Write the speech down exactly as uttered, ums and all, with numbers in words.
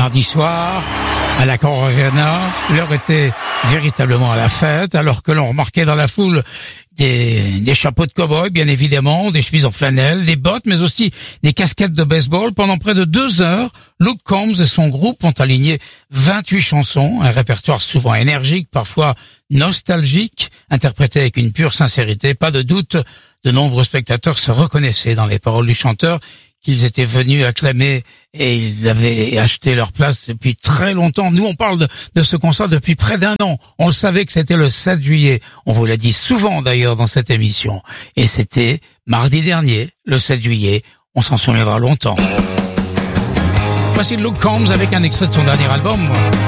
mardi soir, à la Accor Arena, l'heure était véritablement à la fête, alors que l'on remarquait dans la foule des, des chapeaux de cow-boy, bien évidemment, des chemises en flanelle, des bottes, mais aussi des casquettes de baseball. Pendant près de deux heures, Luke Combs et son groupe ont aligné vingt-huit chansons, un répertoire souvent énergique, parfois nostalgique, interprété avec une pure sincérité. Pas de doute, de nombreux spectateurs se reconnaissaient dans les paroles du chanteur, qu'ils étaient venus acclamer et ils avaient acheté leur place depuis très longtemps. Nous, on parle de, de ce concert depuis près d'un an. On le savait que c'était le sept juillet. On vous l'a dit souvent d'ailleurs dans cette émission. Et c'était mardi dernier, le sept juillet. On s'en souviendra longtemps. Voici Luke Combs avec un extrait de son dernier album.